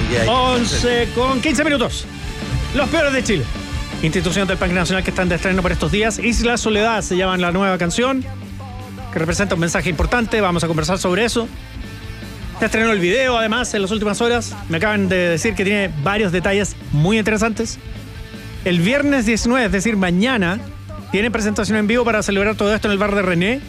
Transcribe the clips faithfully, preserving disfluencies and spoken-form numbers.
que hay. once con quince minutos. Los Peores de Chile. Institución del Punk Nacional que están de estreno por estos días. Isla Soledad se llama la nueva canción, que representa un mensaje importante. Vamos a conversar sobre eso. Se estrenó el video, además, en las últimas horas. Me acaban de decir que tiene varios detalles muy interesantes. El viernes diecinueve, es decir, mañana, tiene presentación en vivo para celebrar todo esto en el bar de René.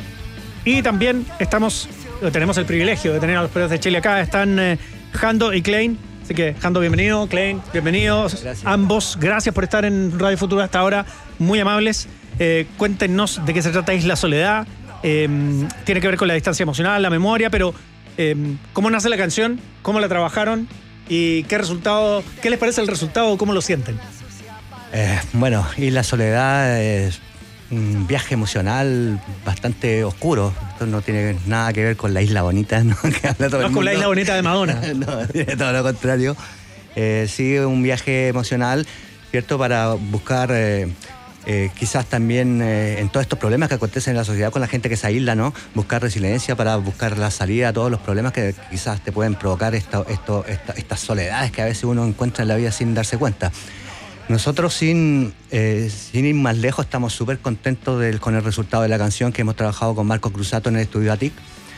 Y también estamos, tenemos el privilegio de tener a los Peores de Chile acá. Están eh, Jando y Klein. Así que, Jando, bienvenido. Klein, bienvenidos. Gracias. Ambos, gracias por estar en Radio Futuro hasta ahora. Muy amables. Eh, cuéntenos de qué se trata Isla Soledad. Eh, tiene que ver con la distancia emocional, la memoria, pero eh, ¿cómo nace la canción? ¿Cómo la trabajaron? ¿Y qué resultado, qué les parece el resultado? ¿Cómo lo sienten? Eh, bueno, Isla Soledad es un viaje emocional bastante oscuro. Esto no tiene nada que ver con la Isla Bonita, ¿no? Que habla todo no el es con la Isla Bonita de Madonna. No, tiene todo lo contrario. Eh, sí, un viaje emocional, ¿cierto? Para buscar, eh, eh, quizás también eh, en todos estos problemas que acontecen en la sociedad con la gente que se aísla, ¿no? Buscar resiliencia para buscar la salida a todos los problemas que quizás te pueden provocar esto, esto, esta, estas soledades que a veces uno encuentra en la vida sin darse cuenta. Nosotros, sin, eh, sin ir más lejos, estamos súper contentos del, con el resultado de la canción que hemos trabajado con Marco Cruzato en el estudio A T I C,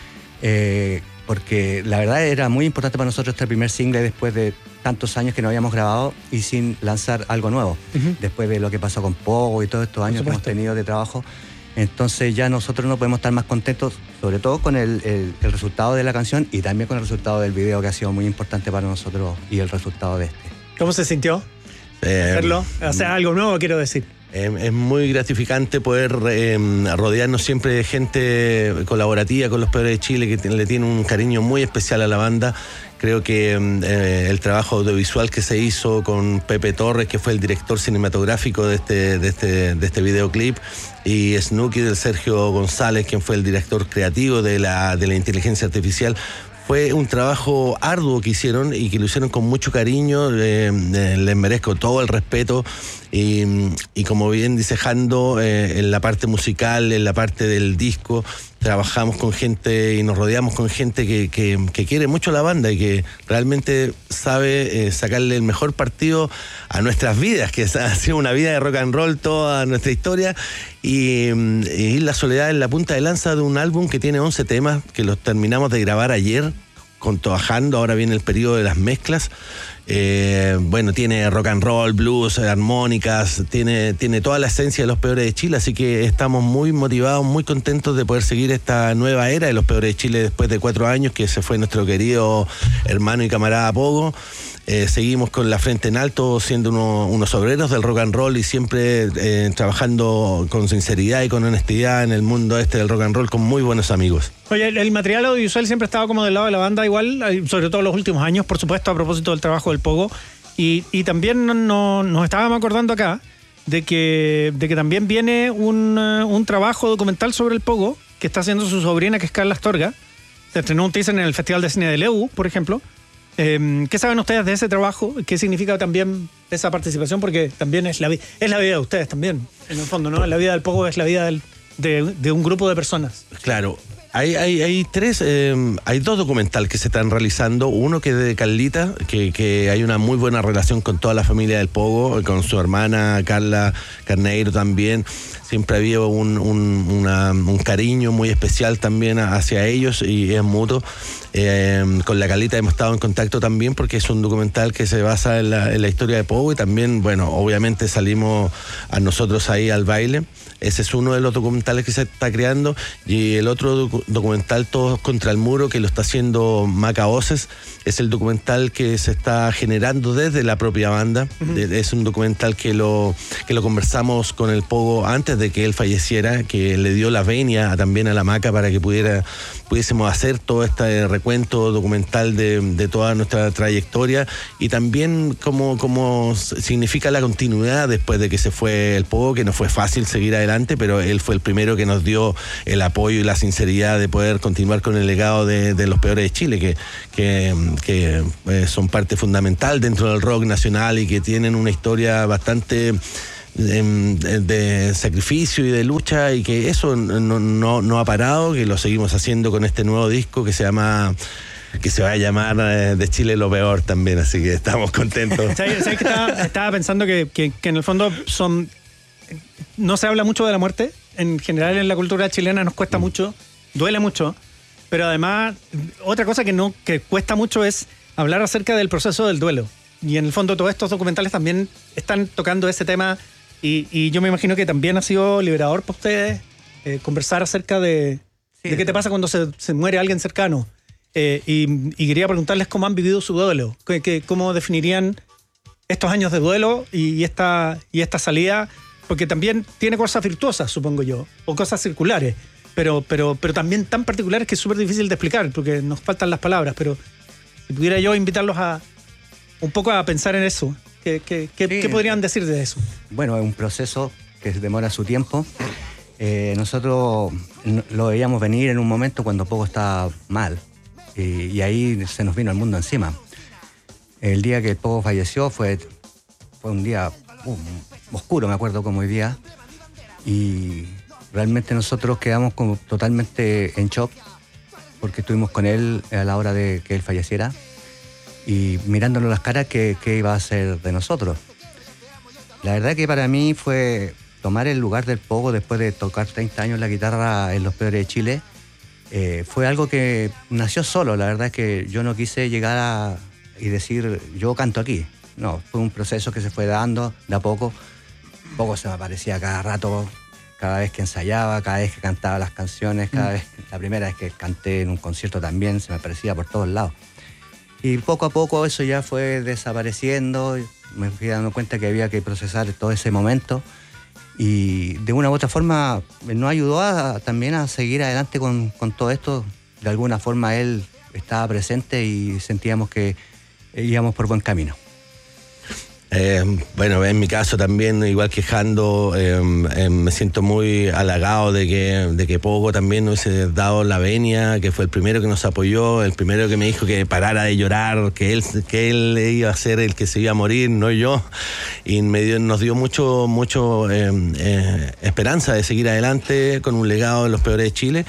eh, porque la verdad era muy importante para nosotros este primer single después de tantos años que no habíamos grabado y sin lanzar algo nuevo, uh-huh. después de lo que pasó con Pogo y todos estos años que hemos tenido de trabajo. Entonces ya nosotros no podemos estar más contentos, sobre todo con el, el, el resultado de la canción y también con el resultado del video, que ha sido muy importante para nosotros, y el resultado de este. ¿Cómo se sintió? Eh, hacerlo, hacer algo nuevo, quiero decir. Eh, es muy gratificante poder eh, rodearnos siempre de gente colaborativa con los Peores de Chile, que t- le tiene un cariño muy especial a la banda. Creo que eh, el trabajo audiovisual que se hizo con Pepe Torres, que fue el director cinematográfico de este, de este, de este videoclip, y Snooki del Sergio González, quien fue el director creativo de la, de la inteligencia artificial, fue un trabajo arduo que hicieron y que lo hicieron con mucho cariño. Eh, eh, les merezco todo el respeto. Y, y como bien dice Jando, eh, en la parte musical, en la parte del disco, trabajamos con gente y nos rodeamos con gente que, que, que quiere mucho la banda y que realmente sabe eh, sacarle el mejor partido a nuestras vidas, que ha sido una vida de rock and roll toda nuestra historia. Y, y La Soledad es la punta de lanza de un álbum que tiene once temas, que los terminamos de grabar ayer con trabajando. Ahora viene el periodo de las mezclas. Eh, bueno, tiene rock and roll, blues, armónicas, tiene, tiene toda la esencia de los Peores de Chile, así que estamos muy motivados, muy contentos de poder seguir esta nueva era de los Peores de Chile después de cuatro años que se fue nuestro querido hermano y camarada Pogo. Eh, seguimos con la frente en alto, siendo uno, unos obreros del rock and roll y siempre eh, trabajando con sinceridad y con honestidad en el mundo este del rock and roll con muy buenos amigos. Oye, el, el material audiovisual siempre estaba como del lado de la banda igual, sobre todo en los últimos años, por supuesto, a propósito del trabajo del Pogo. Y, y también no, no, nos estábamos acordando acá de que, de que también viene un, uh, un trabajo documental sobre el Pogo que está haciendo su sobrina, que es Carla Astorga. Se estrenó un teaser en el Festival de Cine de Leu, por ejemplo. Eh, ¿Qué saben ustedes de ese trabajo? ¿Qué significa también esa participación? Porque también es la, vi- es la vida de ustedes también, en el fondo, ¿no? La vida del Pogo es la vida del, de, de un grupo de personas. Claro. Hay, hay, hay tres, eh, hay dos documentales que se están realizando. Uno que es de Carlita, que, que hay una muy buena relación con toda la familia del Pogo, con su hermana Carla Carneiro también. Siempre había un, un, una, un cariño muy especial también hacia ellos y es mutuo. Eh, con la Carlita hemos estado en contacto también porque es un documental que se basa en la, en la historia de Pogo y también, bueno, obviamente salimos a nosotros ahí al baile. Ese es uno de los documentales que se está creando y el otro docu- documental, Todos contra el Muro, que lo está haciendo Maca Voces, es el documental que se está generando desde la propia banda. Uh-huh. de, es un documental que lo, que lo conversamos con el Pogo antes de que él falleciera, que le dio la venia también a la Maca para que pudiera pudiésemos hacer todo este recuento documental de, de toda nuestra trayectoria y también cómo, cómo significa la continuidad después de que se fue el Pogo, que no fue fácil seguir adelante, pero él fue el primero que nos dio el apoyo y la sinceridad de poder continuar con el legado de, de los Peores de Chile, que, que, que eh, son parte fundamental dentro del rock nacional y que tienen una historia bastante De, de sacrificio y de lucha, y que eso no, no, no ha parado, que lo seguimos haciendo con este nuevo disco que se llama que se va a llamar eh, De Chile lo peor también, así que estamos contentos. ¿Sabes, sabes que estaba, estaba pensando que, que, que en el fondo son no se habla mucho de la muerte? En general en la cultura chilena nos cuesta mucho, duele mucho, pero además otra cosa que no que cuesta mucho es hablar acerca del proceso del duelo. Y en el fondo todos estos documentales también están tocando ese tema y, y yo me imagino que también ha sido liberador para ustedes eh, conversar acerca de, sí, de qué te pasa cuando se, se muere alguien cercano. Eh, y, y quería preguntarles cómo han vivido su duelo, que, que, cómo definirían estos años de duelo y, y, esta, y esta salida, porque también tiene cosas virtuosas, supongo yo, o cosas circulares, pero, pero, pero también tan particulares que es súper difícil de explicar, porque nos faltan las palabras, pero si pudiera yo invitarlos a un poco a pensar en eso, ¿qué, qué, qué, sí, ¿qué podrían decir de eso? Bueno, es un proceso que demora su tiempo. Eh, nosotros lo veíamos venir en un momento cuando Pogo estaba mal, y, y ahí se nos vino el mundo encima. El día que el Pogo falleció fue, fue un día uh, oscuro, me acuerdo como hoy día, y realmente nosotros quedamos como totalmente en shock, porque estuvimos con él a la hora de que él falleciera, y mirándonos las caras, ¿qué, qué iba a hacer de nosotros? La verdad que para mí fue tomar el lugar del Pogo después de tocar treinta años la guitarra en Los Peores de Chile. Eh, fue algo que nació solo. La verdad es que yo no quise llegar a, y decir, yo canto aquí. No, fue un proceso que se fue dando de a poco. Pogo se me aparecía cada rato, cada vez que ensayaba, cada vez que cantaba las canciones, cada mm. vez, la primera vez que canté en un concierto también, se me aparecía por todos lados. Y poco a poco eso ya fue desapareciendo, me fui dando cuenta que había que procesar todo ese momento y de una u otra forma nos ayudó a, también a seguir adelante con, con todo esto. De alguna forma él estaba presente y sentíamos que íbamos por buen camino. Eh, bueno, en mi caso también, igual que Jando, eh, eh, me siento muy halagado de que, de que Pogo también nos hubiese dado la venia, que fue el primero que nos apoyó, el primero que me dijo que parara de llorar, que él, que él iba a ser el que se iba a morir, no yo, y me dio, nos dio mucho, mucho eh, eh, esperanza de seguir adelante con un legado de Los Peores de Chile.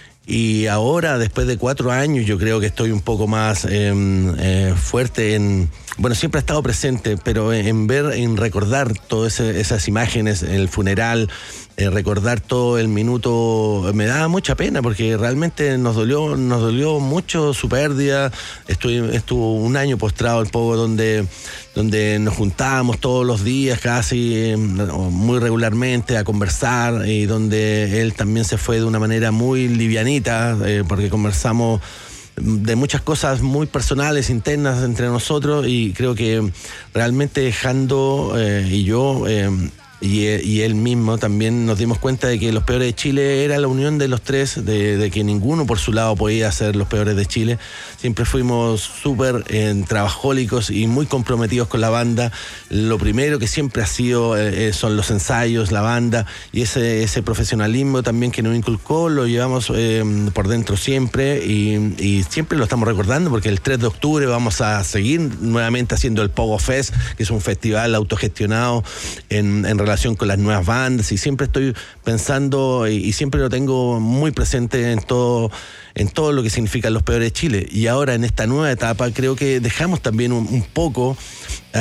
Y ahora, después de cuatro años, yo creo que estoy un poco más eh, eh, fuerte en... Bueno, siempre ha estado presente, pero en ver, en recordar todas esas imágenes, el funeral, eh, recordar todo el minuto, me da mucha pena porque realmente nos dolió, nos dolió mucho su pérdida. Estuve, estuvo un año postrado el Pogo donde, donde nos juntábamos todos los días, casi eh, muy regularmente, a conversar, y donde él también se fue de una manera muy livianita, eh, porque conversamos de muchas cosas muy personales, internas entre nosotros, y creo que realmente Jando eh, y yo eh, y, y él mismo también nos dimos cuenta de que Los Peores de Chile era la unión de los tres, de, de que ninguno por su lado podía ser Los Peores de Chile. Siempre fuimos súper eh, trabajólicos y muy comprometidos con la banda. Lo primero que siempre ha sido eh, son los ensayos, la banda, y ese, ese profesionalismo también que nos inculcó lo llevamos eh, por dentro siempre, y, y siempre lo estamos recordando porque el tres de octubre vamos a seguir nuevamente haciendo el Pogo Fest, que es un festival autogestionado en, en relación con las nuevas bandas, y siempre estoy pensando y, y siempre lo tengo muy presente en todo, en todo lo que significan Los Peores de Chile. Y ahora en esta nueva etapa creo que dejamos también un, un poco a,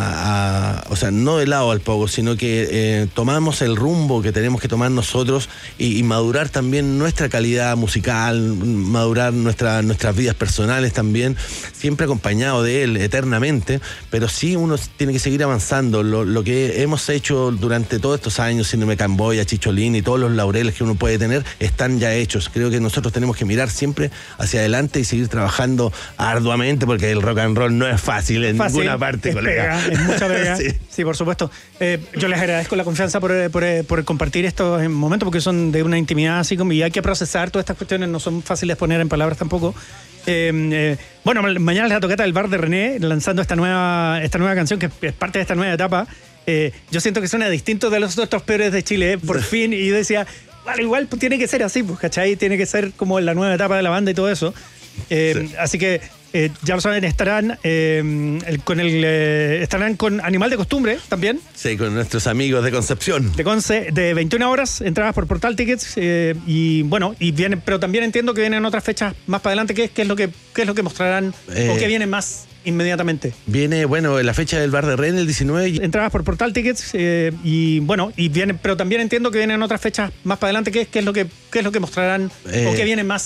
a, a, o sea, no de lado al Pogo, sino que eh, tomamos el rumbo que tenemos que tomar nosotros y, y madurar también nuestra calidad musical, madurar nuestra, nuestras vidas personales también, siempre acompañado de él eternamente, pero sí uno tiene que seguir avanzando. Lo, lo que hemos hecho durante todos estos años, Síndrome Camboya, Chicholín y todos los laureles que uno puede tener, están ya hechos. Creo que nosotros tenemos que mirar siempre hacia adelante y seguir trabajando arduamente, porque el rock and roll no es fácil en fácil, ninguna parte, es colega. Pega, es mucha pega. sí. sí, por supuesto. Eh, yo les agradezco la confianza por, por, por compartir estos momentos, porque son de una intimidad así como, y hay que procesar todas estas cuestiones, no son fáciles de poner en palabras tampoco. Eh, eh, bueno, mañana es la tocata del Bar de René, lanzando esta nueva, esta nueva canción que es parte de esta nueva etapa. Eh, yo siento que suena distinto de los otros Peores de Chile, eh, por fin, y yo decía, vale, igual pues, tiene que ser así, pues, ¿cachai? Tiene que ser como la nueva etapa de la banda y todo eso. Eh, sí. Así que Eh, ya lo saben, estarán eh, el, con el eh, estarán con Animal de Costumbre también. Sí, con nuestros amigos de Concepción. De Conce, de veintiuna horas, entradas por Portal Tickets. Eh, y bueno, y vienen, pero también entiendo que vienen otras fechas más para adelante. ¿Qué, qué es lo que qué es lo que mostrarán Eh, o qué viene más inmediatamente? Viene, bueno, la fecha del Bar de Rennes el diecinueve. y- Entradas por Portal Tickets. Eh, y bueno, y vienen, pero también entiendo que vienen otras fechas más para adelante. ¿Qué, qué es lo que qué es lo que mostrarán Eh, o qué viene más